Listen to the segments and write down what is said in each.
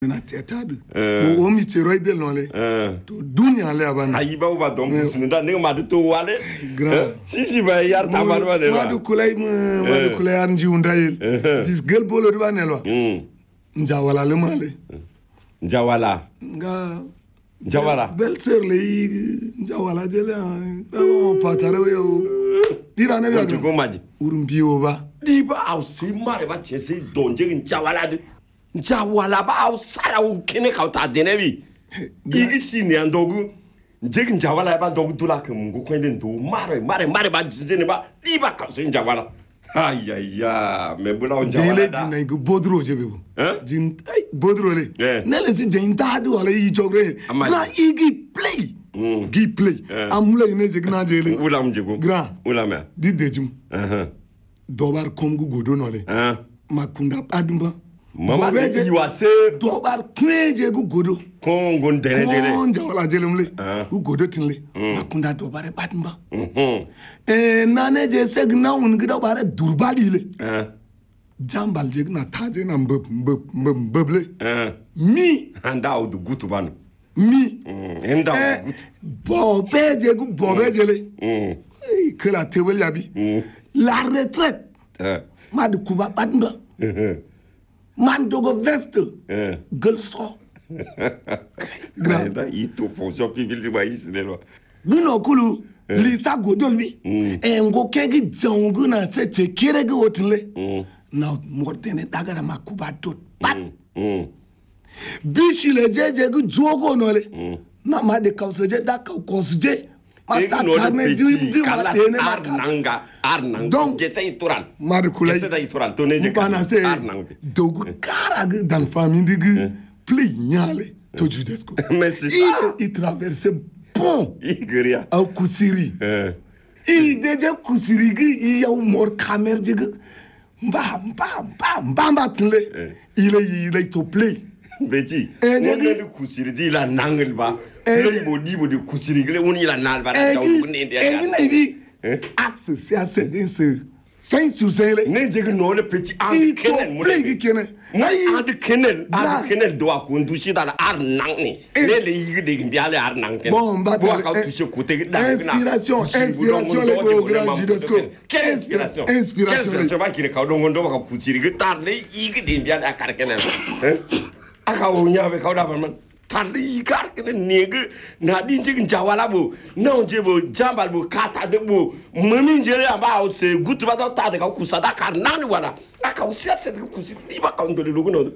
na tetadu o mi tero ide lonle to dunya le abana ayiba o ba don busunda ne ma to wale si ba yar ta ma ba de ma du kulay anji undayel dis gel bolo du banelwa njawala le male njawala njawala bel ser le njawala de le o patare yo dira ne ba ko maji urumbi o ba di ba au si mare ba chese donje njawala de njawala ba au sara u kene ka ta de ne bi igi si ni andogu njegi njawala ba ndogu dula ke mungu kwende ndo mare ba jine ba di ba ka se njawala ayaya me bula njawala jele di na go bodro je bebo jin ay bodro le nele si jin ta du ala yi jogre na igi play gi play amula ine je gna jele ula mjego gra ula me di dejum dobar kom gu godo no le makunda adumba mama be yi wase dobar kweje gu godo kongo ndene dele konja wala jelumle gu godo tinle makunda dobar badumba nane je segna un gida bare durbali le jambal je na taje na mbeble mi anda o du gutu banu mi enda o gutu bobe je le que la tebel yabi la retraite mad kuba badumba man dogo veste gel so granda ito fonction publique ba isne lo gino kulu lisa godolmi ngo kegi jongu na tete kirege wotle na mordene dagara makuba dot pat bishile jeje gu jogo nole na ma de kauseje da kausje mata karne di ma dene arnanga donc jese turan markulay jese da turan to neje kana se dogu kara dan famille digi play nyale to judesco mais c'est ça il traversait pont igria au kusiri il deje kusiri gi yaw mor kamer jigi mba tle il est to play beti ne kusiri di la nangel ba le bo di kusiri gele woni la nal ba da jaw ne dia bi axe c'est à ce 5 sur 5 le ne jigi no le petit en kenen mo play gi kenen ay kenen do ko ndushi da ar nang ni le yigi de ndia le ar nang ken bon ba ka toucher côté da inspiration le grand judesco inspiration ba kire ka do ngondo ka kusiri gi tar le yigi de ndia da kar kenen aka o nyabe ka da man tali kar kenen nege na di jigi jawala bo non je bo jambal bo kata de bo mami jere aba o se gutu ba ta de ka kusada kar nan wala aka o sia se de kusi di ba ka ndo le lugo no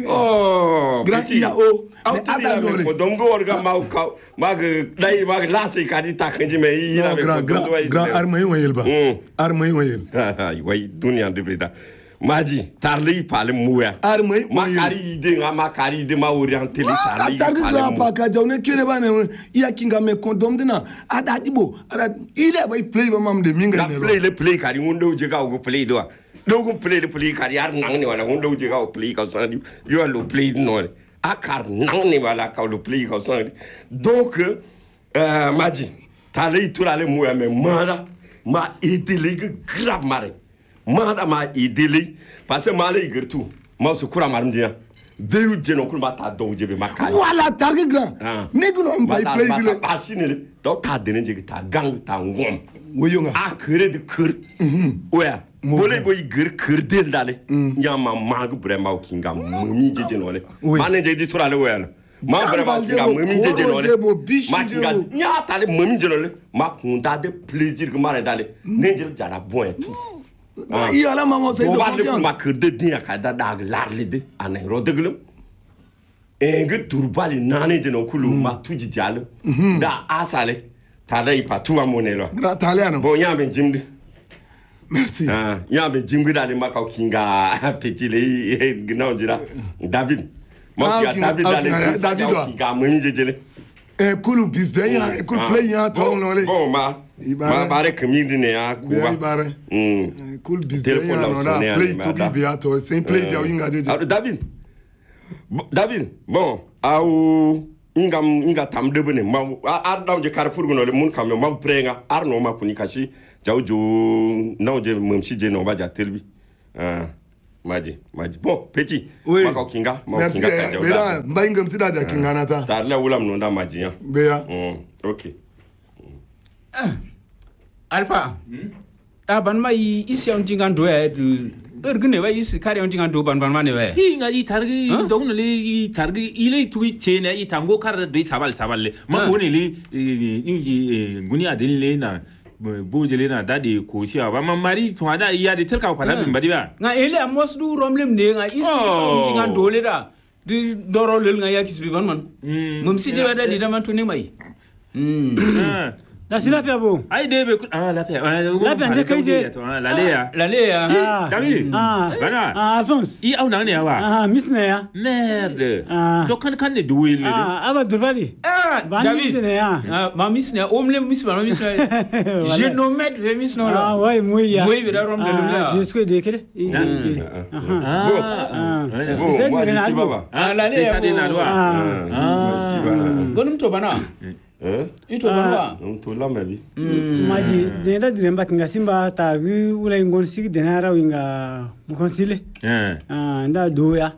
grazie ya o ada no le dongo orga mag dai mag lase ka di ta kanji me yi na me grand armay wayel ba armay wayel ay way dunya de breda maji tarli pale muya armay makari de makari de ma orienté tarli pale pa ka jawne kene ba ne ya kinga me kondom dina ada dibo ada ile bay play ba mam de minga ne play kari ngondo je ka go play do play kari ar nang ne wala ngondo je ka play ka sa yo lo play no akar nang ne wala ka lo play ka sa donc maji tarli turale muya me mara ma idili grave mare mada ma idili parce que mala igirtu ma su kura marum dia deyu jeno kul mata do jebe makali wala targi grand negno mbay play gile basine do ta dene jigi ta gang ta ngom woyonga akere de kur oya bole boy gir kur del dale nyama mag brema kinga mumi jeje nole mane jeje turale oya ma brema kinga mumi jeje nole ma kinga nya tale mumi jeje nole ma kunda de plaisir que mare dale nejel jara bon et tout il ala maman c'est confiance ma que de dia ka da larle de anay rodeglum nge turbali nane de no kulu ma tuji jalo da asale tadai patu amonelo grand italiano bon yambe jimdi merci yambe jimbi dali maka kinga petile gnaw jira david ma david dali kinga mami jejele kulu bisde ya kulu play ya to no le bon ma bare kamindi ne ya kuba kul bisde ya no da play to be beato c'est play ya winga jeje david bon au inga tam de bene ma ar daw je carrefour no le mun kam no ma prenga ar no ma kuni kashi jawjo nawje mum si je no ba ja telbi Maji. Bon, petit. Oui. Mako kinga. Merci. Bela, mbaingam sida da kinga nata. Tarla ulam nonda maji ya. Beya. Ok. Alpha. Ban mai isi on jingan do ya ergne wa isi kare on jingan do ban mane wa. Nga I targi dong le I targi ile tu chena I tango kar do sabal le. Ma woni le nguni adin le na bojele na dadi ko siya ba mari to ada iya de telka ko na badi ba nga ele amos du romlem ne nga isi on jingan do le da di doro le nga yakis bi ban man mum si je wada di da man to ne mai da sila pia bo ai de be la pia nje kai je la le ya David bana Alphonse I au nang ne wa miss ne ya merde to kan ne duwe le aba durbali David ne ya ma miss ne omle miss ba miss ne je no met ve miss no la ouais moi ya moi da rom de la jusque de kele bon moi je suis baba la le ça de na do gonum to bana ito banwa to la mabi maji de da diremba kinga simba targi ula ngon sig de na rawinga mukonsile nda do ya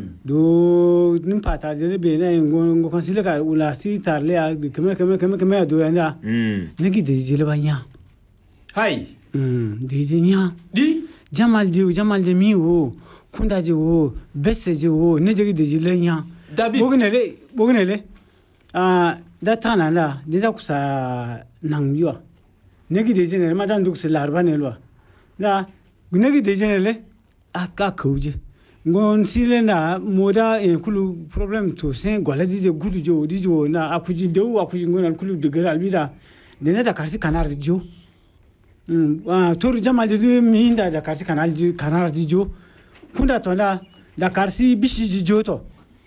do nim pata de be na ngon konsile ka ula si tarle ya keme do ya nda ngi de jile banya hai de jinya di jamal de mi wo kunda je wo besse je wo ne je de jile nya David bognele da tana la da kusa nang yo negi de jene ma dan duk se larba ne lo da negi de jene le aka kuje ngon sile na moda e kulu problem to sen gola di de gudu jo na akuji dewu akuji ngon kulu de gara albida de ne da karsi kanar jo toru jamal de mi inda da karsi kanar jo kunda to da karsi bishi jo to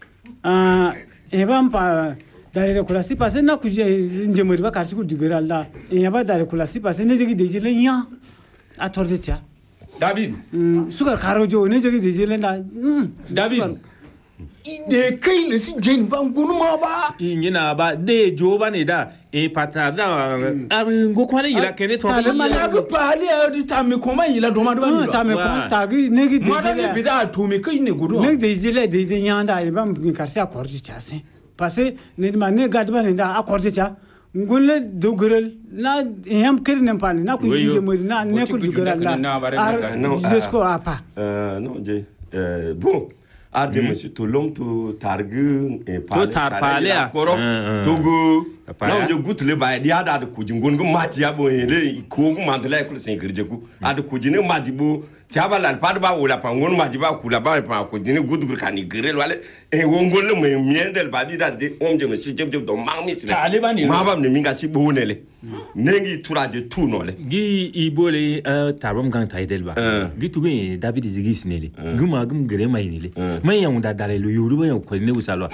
e bampa dare kula si passe na kuje njemori ba karsi ku digera la e ba dare kula si passe ne jegi deje le nya a torde tia David suka karojo ne jegi deje le na David ide kai le si jen ba ngunu ma ba nyina ba de jo ba ne da e pata da ngo kwa ne ila kene to ta le mala ko pali a di ta mi ko ma ila do ma do ba ta me ko ta gi ne gi deje le bi da to mi kai ne gudu ne deje le deje nya da e ba mi karsi a korji chase parce ne ma ne gadba ne da akorde cha ngulle dogral na yam kirne pani na ku jinge mo na ne ku dogral la non jusqu'au apa non je bon arde monsieur to lom to targu e to tar pale a koro togo na je gutle ba dia da ku jingon go maji ya bo ele ko ko mandela ku sen girje ku ad ku jine maji bo tiaba la pad ba wala pa ngon maji ba ku la ba pa ku jine gudur kan girel wala e wongol le me miendel ba di da de om je monsieur je do mang misle ma ba ne minga si bo nele nengi turaje tu no le gi ibole tabam gang taidel ba gi tu be David zigis nele guma gum gere mai nele mai yan da dale lu yuru ba yan ko ne usalo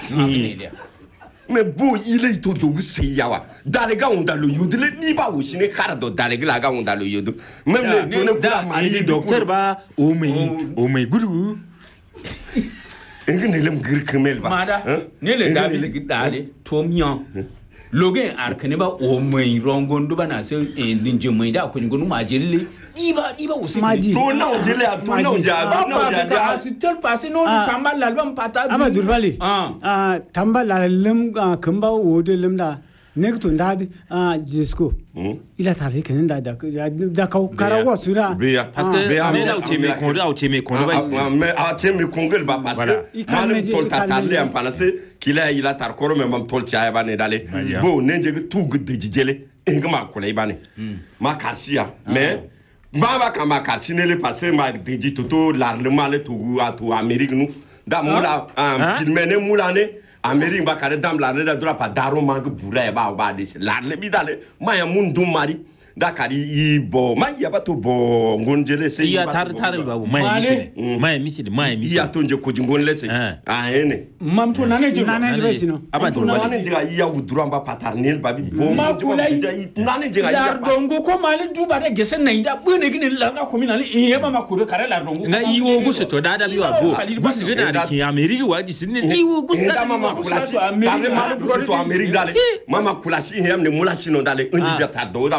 mais bo ile to do se yawa dalega onda lo yudle ni ba wo shine kara do dalega la ga onda lo yudu même le to ne kula mari docteur ba o mai gudu engene lem gir kemel ba mada ne le David dale to mian logen arkane ba o mai rongondo ba na se ninje mai da ko ngonu ma jelle iba usi to na o jelle to na o ja ba asitel passé non tamba l'album pata aba durbali tamba lalem kamba wode lemda nekto ndadi jisko ila tare kenan da kara wasura parce que mais là au teme kondo ba mais a teme kongel ba parce que manem tol tatarle am panase kila ila tar koro même tol tia ba ne dale bo nenje tu gudde jijele engama kula ibane ma karsia mais baba kama karsinele passé ma deji toto larlement le togu atu Amérique nous da mula filmene mulane Amérique ba kare dam larle da dura pa daro mang bura ba de larle bidale maya mundu mari da kari I bo maya ba to bo ngonjele se ya tar ba maya misile ya to nje ko jingon lese ene mam to nane je sino aba to nane je ya udura ba paternel ba bi bo nane je ya dongo ko mali duba da gese nan da bune gine la na ko minali e ba makure kare la dongo na iwo gusu to da bi wa bo gusu de da ki Amérique wa ji sinne iwo gusu da mama kulasi pare mama gusu to Amérique dale mama kulasi hem ne mulasi no dale unji ja ta do da maka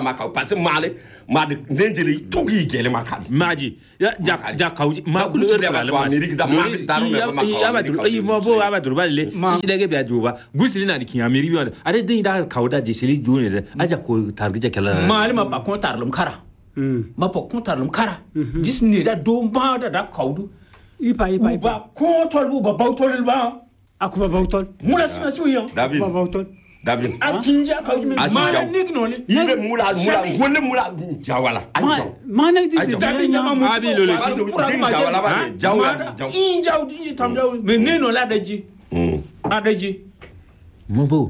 masu male ma da nenjeli tugi gele makadi maji ja kauji ma kulu da ba to America da ma daru me ma ya ba dur ai mo bo aba dur balle shi daga biya juba gusili na dikin America biya are din da kauda je sili dune da aja ko targija kala malima ba kon tarlum kara ma ba kon tarlum kara jisni da do ba da kaudu ipa ba kon tol bu ba bautol ba akuba bautol mula sima suyo David bautol David akinja kaudu me ma nigno ni ibe mula golle mula jawala ajo mana di David nyama mu abi lolo jawala ba jawala in jawdi tam jaw me neno la daji adaji mo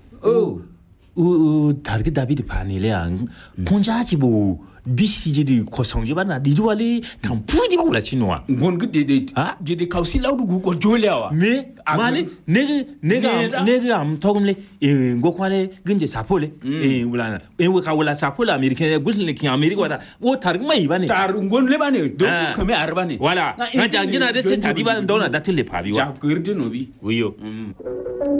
bo targi David panile an ponjaji bo bisiji di kosonje bana di duwale tam puji ba wala chinwa ngon gede gede kausi lawdu gu ko jolewa me mali nega am togumle ngokwale ginje sapole wala ka wala sapole americain gusle ki america wala wo targi mai bane tar ngon le bane do kame arbane wala na jangina de se tadi ba ndona datile pabi wa ja gerde no bi wiyo